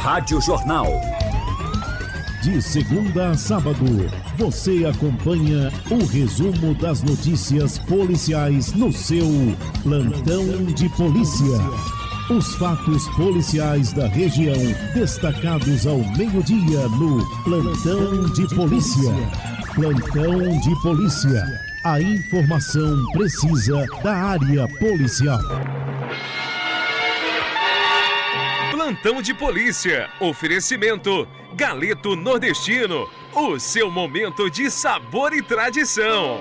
Rádio Jornal. De segunda a sábado, você acompanha o resumo das notícias policiais no seu Plantão de Polícia. Os fatos policiais da região, destacados ao meio-dia no Plantão de Polícia. Plantão de Polícia. A informação precisa da área policial. Plantão de Polícia. Oferecimento Galeto Nordestino. O seu momento de sabor e tradição.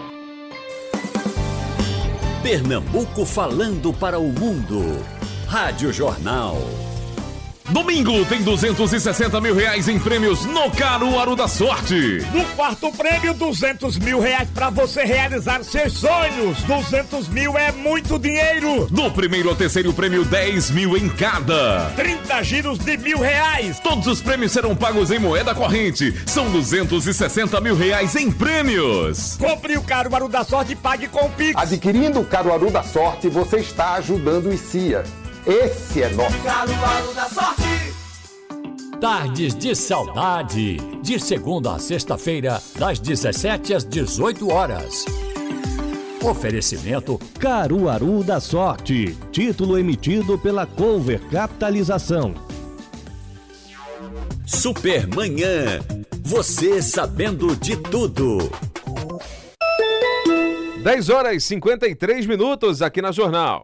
Pernambuco falando para o mundo. Rádio Jornal. Domingo tem R$260 mil em prêmios no Caruaru da Sorte. No quarto prêmio, R$200 mil para você realizar seus sonhos. 200 mil é muito dinheiro. Do primeiro ao terceiro prêmio, 10 mil em cada. 30 giros de R$1.000. Todos os prêmios serão pagos em moeda corrente. São R$260 mil em prêmios. Compre o Caruaru da Sorte e pague com o Pix. Adquirindo o Caruaru da Sorte, você está ajudando o ICIA. Esse é nosso Caruaru da Sorte. Tardes de Saudade. De segunda a sexta-feira, das 17 às 18 horas. Oferecimento Caruaru da Sorte. Título emitido pela Cover Capitalização. Supermanhã. Você sabendo de tudo. 10h53 aqui na Jornal.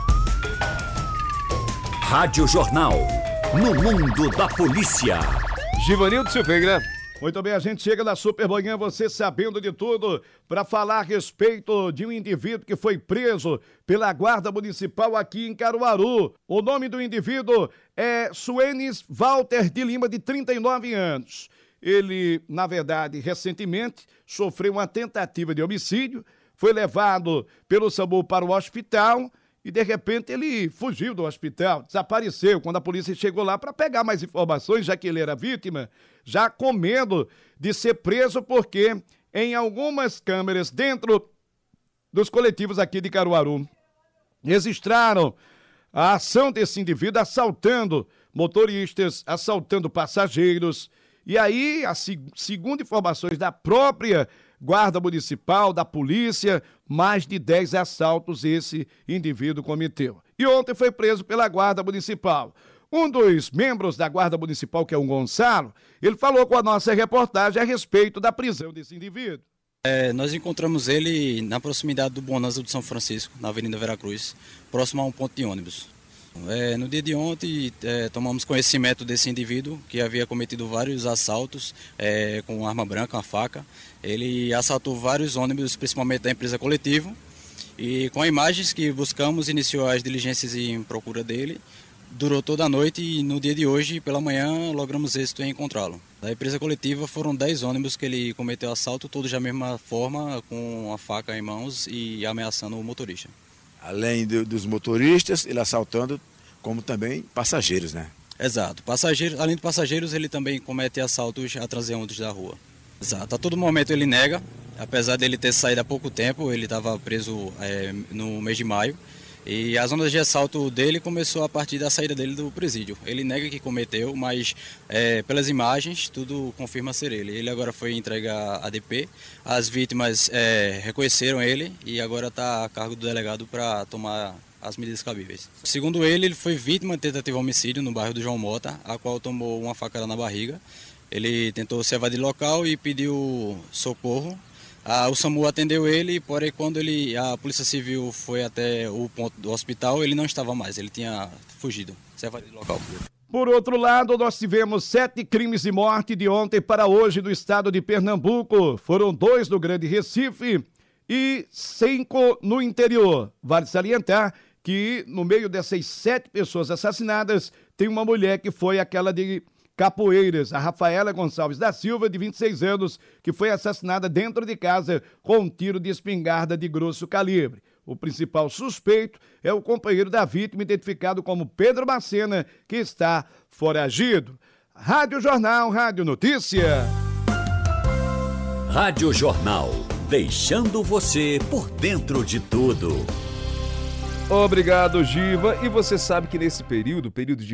Rádio Jornal. No mundo da polícia. Givanildo Silveira. Muito bem, a gente chega na Supermanhã, você sabendo de tudo, para falar a respeito de um indivíduo que foi preso pela Guarda Municipal aqui em Caruaru. O nome do indivíduo é Suenes Walter de Lima, de 39 anos. Ele, na verdade, recentemente sofreu uma tentativa de homicídio, foi levado pelo SAMU para o hospital e, de repente, ele fugiu do hospital, desapareceu. Quando a polícia chegou lá para pegar mais informações, já que ele era vítima, já com medo de ser preso, porque em algumas câmeras dentro dos coletivos aqui de Caruaru registraram a ação desse indivíduo assaltando motoristas, assaltando passageiros. E aí, segundo informações da própria Guarda Municipal, da polícia, mais de 10 assaltos esse indivíduo cometeu. E ontem foi preso pela Guarda Municipal. Um dos membros da Guarda Municipal, que é o Gonçalo, ele falou com a nossa reportagem a respeito da prisão desse indivíduo. Nós encontramos ele na proximidade do Bonanza do São Francisco, na Avenida Veracruz, próximo a um ponto de ônibus. No dia de ontem, tomamos conhecimento desse indivíduo que havia cometido vários assaltos com arma branca, uma faca. Ele assaltou vários ônibus, principalmente da empresa Coletivo, e com imagens que buscamos, iniciou as diligências em procura dele. Durou toda a noite e no dia de hoje, pela manhã, logramos êxito em encontrá-lo. Da empresa Coletiva foram 10 ônibus que ele cometeu assalto, todos da mesma forma, com a faca em mãos e ameaçando o motorista. Além dos motoristas, ele assaltando, como também passageiros, né? Exato. Além de passageiros, ele também comete assaltos a transeuntes da rua. Exato. A todo momento ele nega, apesar dele ter saído há pouco tempo, ele estava preso no mês de maio. E as ondas de assalto dele começou a partir da saída dele do presídio. Ele nega que cometeu, mas pelas imagens tudo confirma ser ele. Ele agora foi entregue à DP, as vítimas reconheceram ele e agora está a cargo do delegado para tomar as medidas cabíveis. Segundo ele foi vítima de tentativa de homicídio no bairro do João Mota, a qual tomou uma facada na barriga. Ele tentou se evadir do local e pediu socorro. O SAMU atendeu ele, porém quando a Polícia Civil foi até o ponto do hospital, ele não estava mais, ele tinha fugido, se evadido do local. Por outro lado, nós tivemos 7 crimes de morte de ontem para hoje no estado de Pernambuco. Foram 2 no Grande Recife e 5 no interior. Vale salientar que no meio dessas 7 pessoas assassinadas, tem uma mulher que foi aquela de Capoeiras, a Rafaela Gonçalves da Silva, de 26 anos, que foi assassinada dentro de casa com um tiro de espingarda de grosso calibre. O principal suspeito é o companheiro da vítima, identificado como Pedro Macena, que está foragido. Rádio Jornal, Rádio Notícia. Rádio Jornal, deixando você por dentro de tudo. Obrigado, Giva. E você sabe que nesse período de